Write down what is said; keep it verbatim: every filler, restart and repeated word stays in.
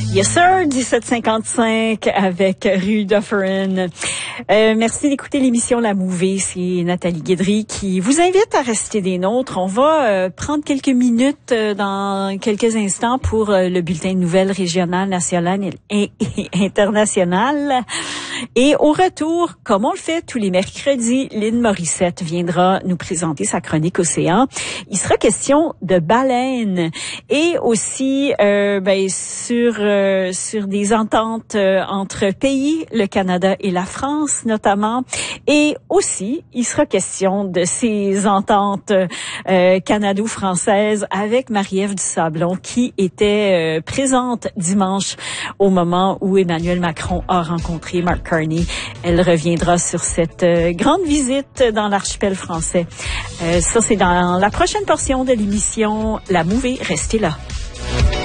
Yes sir, dix-sept cinquante-cinq avec Rue Dufferin. Euh, merci d'écouter l'émission La Mouvée. C'est Nathalie Guédry qui vous invite à rester des nôtres. On va euh, prendre quelques minutes euh, dans quelques instants pour euh, le bulletin de nouvelles régionales, nationales et, et internationales. Et au retour, comme on le fait tous les mercredis, Lynn Morissette viendra nous présenter sa chronique Océan. Il sera question de baleines et aussi euh, ben, sur euh, sur des ententes euh, entre pays, le Canada et la France notamment. Et aussi, il sera question de ces ententes euh, canado-françaises avec Marie-Ève Dusablon qui était euh, présente dimanche au moment où Emmanuel Macron a rencontré Mark Carney. Elle reviendra sur cette euh, grande visite dans l'archipel français. Euh, ça, c'est dans la prochaine portion de l'émission La Mouvée. Restez là.